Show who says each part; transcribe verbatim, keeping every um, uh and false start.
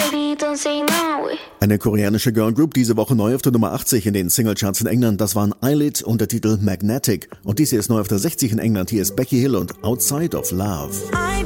Speaker 1: baby, don't say no.
Speaker 2: Eine koreanische Girlgroup, diese Woche neu auf der Nummer achtzig in den Singlecharts in England. Das waren Eyelid und der Titel Magnetic. Und dies hier ist neu auf der sechzig in England. Hier ist Becky Hill und Outside of Love.